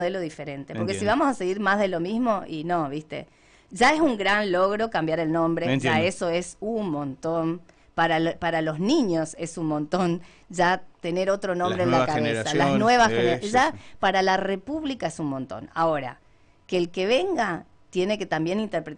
modelo diferente. Porque si Entiendo. vamos a seguir más de lo mismo, y no, ¿viste? Ya es un gran logro cambiar el nombre, Entiendo. ya eso es un montón. Para los niños es un montón ya tener otro nombre en la nuevas cabeza. Las generaciones, nuevas sí, generaciones. sí, Ya sí. para la República es un montón. Ahora, que el que venga tiene que también interpretar